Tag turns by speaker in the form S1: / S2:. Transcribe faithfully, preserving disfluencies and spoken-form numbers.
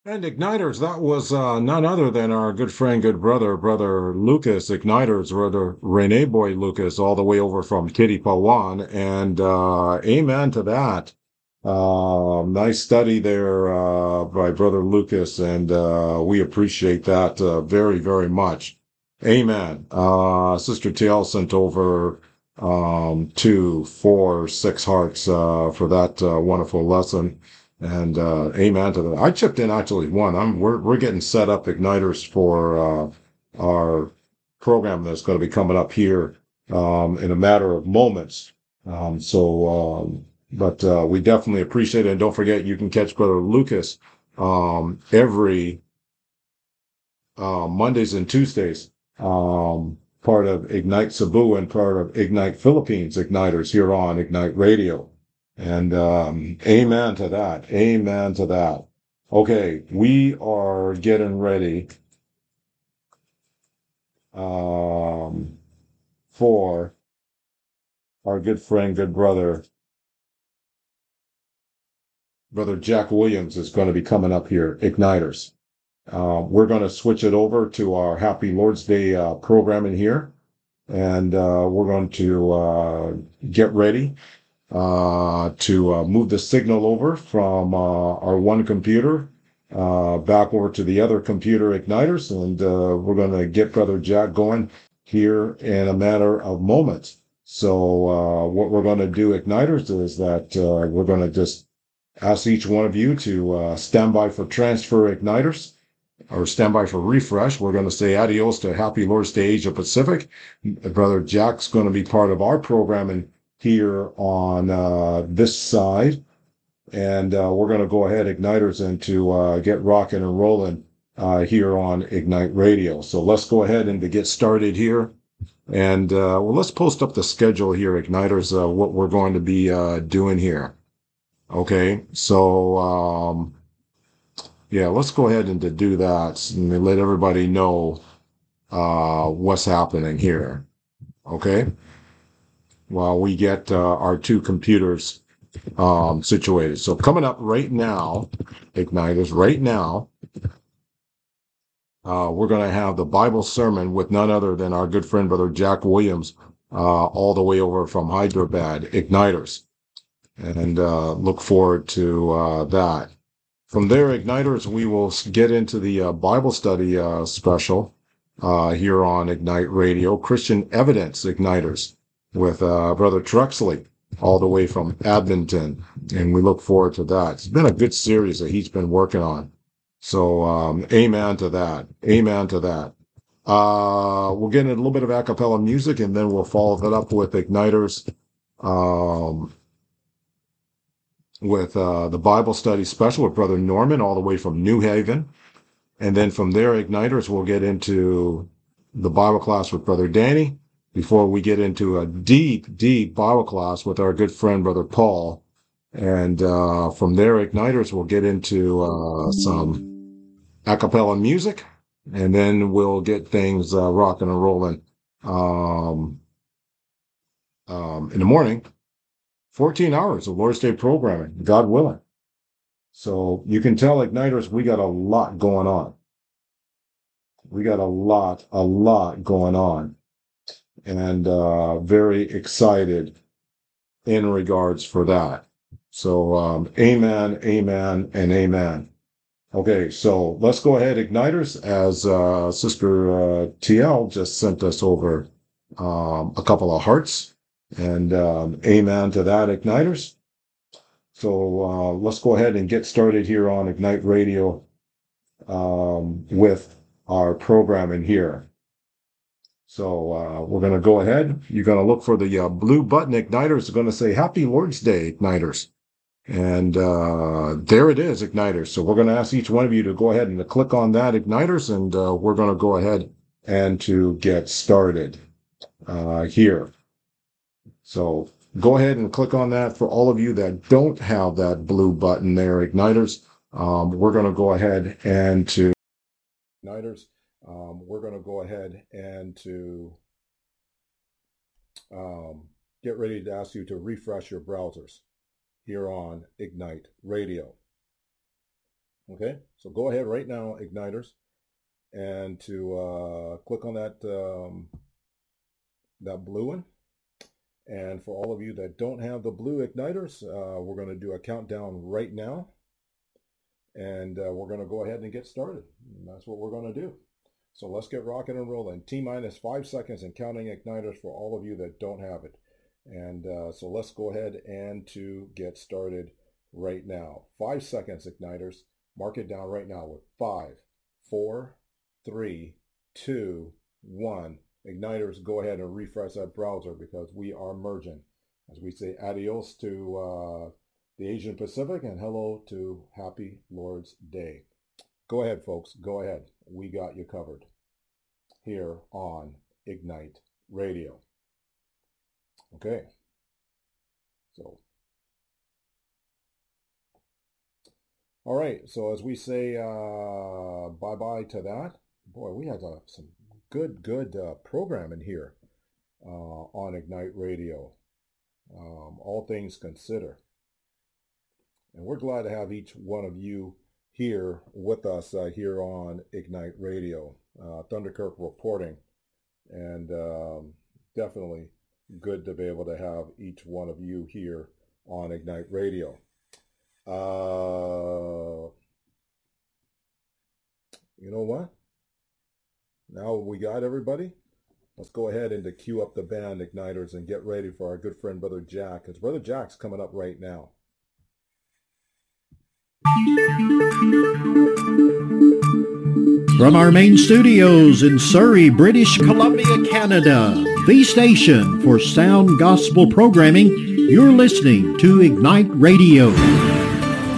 S1: And Igniters, that was uh, none other than our good friend, good brother, brother Lucas Igniters, brother Rene Boy Lucas, all the way over from Kitty Pawan. And uh, amen to that. Uh, nice study there uh, by brother Lucas, and uh, we appreciate that uh, very, very much. Amen. Uh, Sister T L sent over um, two, four, six hearts uh, for that uh, wonderful lesson. And uh, amen to that. I chipped in actually one. I'm we're we're getting set up igniters for uh, our program that's going to be coming up here um, in a matter of moments. Um, so, um, but uh, we definitely appreciate it. And don't forget, you can catch Brother Lucas um, every uh, Mondays and Tuesdays. Um, part of Ignite Cebu and part of Ignite Philippines Igniters here on Ignite Radio. And um, amen to that. Amen to that. Okay, we are getting ready um, for our good friend, good brother, brother Jack Williams is going to be coming up here, Igniters. Uh, we're going to switch it over to our Happy Lord's Day uh, programming here, and uh, we're going to uh, get ready uh, to uh, move the signal over from uh, our one computer uh, back over to the other computer igniters, and uh, we're going to get Brother Jack going here in a matter of moments. So uh, what we're going to do, igniters, is that uh, we're going to just ask each one of you to uh, stand by for transfer igniters or stand by for refresh. We're going to say adios to Happy Lord's Day Asia Pacific. Brother Jack's going to be part of our programming here on uh, this side. And uh, we're going to go ahead, Igniters, and to uh, get rocking and rolling uh, here on Ignite Radio. So let's go ahead and to get started here. And uh, well, let's post up the schedule here, Igniters, uh, what we're going to be uh, doing here. Okay, so um, yeah, let's go ahead and to do that and let everybody know uh, what's happening here. Okay, while we get uh, our two computers um, situated. So coming up right now, Igniters, right now, uh, we're going to have the Bible sermon with none other than our good friend, Brother Jack Williams, uh, all the way over from Hyderabad, Igniters. And uh, look forward to uh, that. From there, Igniters, we will get into the uh, Bible study uh, special uh, here on Ignite Radio, Christian Evidence Igniters, with uh, Brother Truxley, all the way from Edmonton. And we look forward to that. It's been a good series that he's been working on. So, um, amen to that. Amen to that. Uh, we'll get in a little bit of a cappella music, and then we'll follow that up with Igniters. Um, with uh, the Bible study special with Brother Norman, all the way from New Haven. And then from there, Igniters, we'll get into the Bible class with Brother Danny before we get into a deep, deep Bible class with our good friend, Brother Paul. And uh, from there, Igniters, we'll get into uh, some a cappella music, and then we'll get things uh, rocking and rolling um, um, in the morning. fourteen hours of Lord's Day programming, God willing. So you can tell, Igniters, we got a lot going on. We got a lot, a lot going on, and uh, very excited in regards for that. So, um, amen, amen, and amen. Okay, so let's go ahead, Igniters, as uh, Sister uh, T L just sent us over um, a couple of hearts, and um, amen to that, Igniters. So uh, let's go ahead and get started here on Ignite Radio um, with our programming here. So uh, we're going to go ahead. You're going to look for the uh, blue button. Igniters is going to say Happy Lord's Day, Igniters. And uh, there it is, Igniters. So we're going to ask each one of you to go ahead and to click on that, Igniters, and uh, we're going to go ahead and to get started uh, here. So go ahead and click on that. For all of you that don't have that blue button there, Igniters, um, we're going to go ahead and to Igniters, um, we're going to go ahead and to um, get ready to ask you to refresh your browsers here on Ignite Radio. Okay, so go ahead right now, Igniters, and to uh, click on that um, that blue one. And for all of you that don't have the blue Igniters, uh, we're going to do a countdown right now. And uh, we're going to go ahead and get started. And that's what we're going to do. So let's get rocking and rolling. T minus five seconds and counting Igniters for all of you that don't have it. And uh, so let's go ahead and to get started right now. Five seconds, Igniters. Mark it down right now with five, four, three, two, one. Igniters, go ahead and refresh that browser because we are merging. As we say adios to uh, the Asian Pacific and hello to Happy Lord's Day. Go ahead, folks. Go ahead. We got you covered here on Ignite Radio. Okay. So, all right. So as we say uh, bye-bye to that, boy, we had uh, some good, good uh, programming here uh, on Ignite Radio. Um, all things considered. And we're glad to have each one of you here with us uh, here on Ignite Radio. Uh, Thunderkirk reporting. And um, definitely good to be able to have each one of you here on Ignite Radio. Uh, you know what? Now we got everybody. Let's go ahead and to queue up the band, Igniters, and get ready for our good friend, Brother Jack, because Brother Jack's coming up right now.
S2: From our main studios in Surrey, British Columbia, Canada, the station for sound gospel programming, you're listening to Ignite Radio.